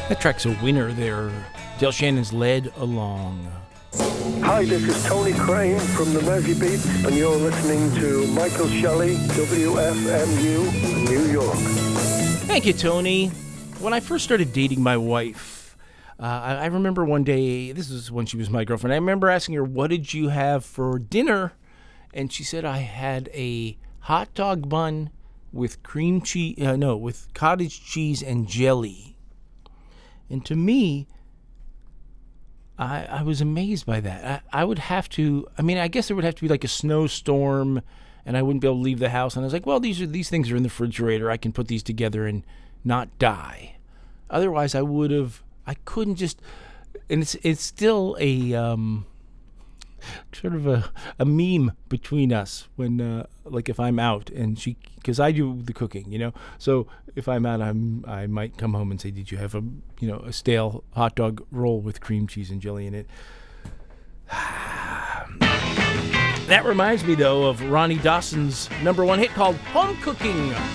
That track's a winner there. Del Shannon's Led Along. Hi, this is Tony Crane from the Mersey Beats, and you're listening to Michael Shelley, WFMU, New York. Thank you, Tony. When I first started dating my wife, I remember one day, this is when she was my girlfriend, I remember asking her, what did you have for dinner? And she said, I had a hot dog bun with with cottage cheese and jelly. And to me, I was amazed by that. I would have to, I guess there would have to be like a snowstorm and I wouldn't be able to leave the house. And I was like, well, these things are in the refrigerator. I can put these together and not die. Otherwise, I couldn't just, and it's still a sort of a meme between us when, like if I'm out and because I do the cooking, so if I'm out, I might come home and say, did you have a stale hot dog roll with cream cheese and jelly in it? That reminds me, though, of Ronnie Dawson's #1 hit called Home Cooking.